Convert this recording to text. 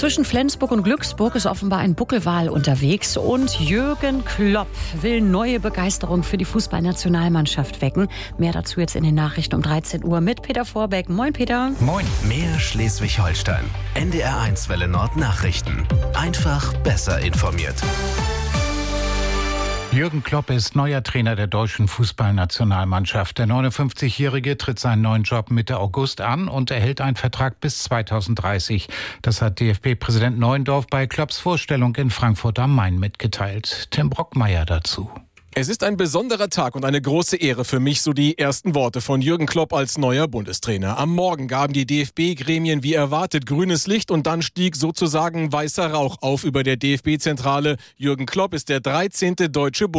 Zwischen Flensburg und Glücksburg ist offenbar ein Buckelwal unterwegs und Jürgen Klopp will neue Begeisterung für die Fußballnationalmannschaft wecken. Mehr dazu jetzt in den Nachrichten um 13 Uhr mit Peter Vorbeck. Moin Peter. Moin. Mehr Schleswig-Holstein. NDR1 Welle Nord Nachrichten. Einfach besser informiert. Jürgen Klopp ist neuer Trainer der deutschen Fußballnationalmannschaft. Der 59-Jährige tritt seinen neuen Job Mitte August an und erhält einen Vertrag bis 2030. Das hat DFB-Präsident Neuendorf bei Klopps Vorstellung in Frankfurt am Main mitgeteilt. Tim Brockmeier dazu. Es ist ein besonderer Tag und eine große Ehre für mich, so die ersten Worte von Jürgen Klopp als neuer Bundestrainer. Am Morgen gaben die DFB-Gremien wie erwartet grünes Licht und dann stieg sozusagen weißer Rauch auf über der DFB-Zentrale. Jürgen Klopp ist der 13. deutsche